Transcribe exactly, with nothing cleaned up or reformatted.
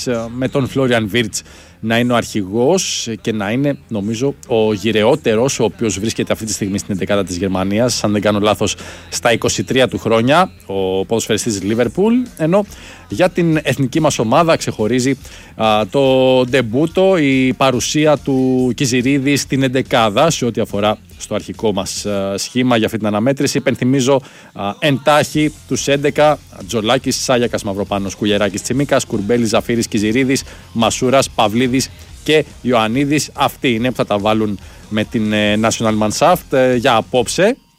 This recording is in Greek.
Κιβάνοβιτς, με τον Φλόριαν Βίρτς να είναι ο αρχηγός και να είναι, νομίζω, ο γυρεότερος, ο οποίος βρίσκεται αυτή τη στιγμή στην εντεκάδα της Γερμανίας, αν δεν κάνω λάθος, στα είκοσι τρία του χρόνια, ο ποδοσφαιριστής Λίβερπουλ, ενώ για την εθνική μας ομάδα ξεχωρίζει α, το ντεμπούτο, η παρουσία του Κιζιρίδη στην εντεκάδα σε ό,τι αφορά στο αρχικό μας α, σχήμα για αυτή την αναμέτρηση. Υπενθυμίζω α, εντάχει τους έντεκα: Τζολάκης, Σάγιακας, Μαυροπάνος, Κουγεράκης, Τσιμίκας, Κουρμπέλης, Ζαφύρης, Κιζιρίδης, Μασούρας, Παυλίδης και Ιωαννίδης. Αυτοί είναι που θα τα βάλουν με την ε, National Mannschaft ε, για απόψε.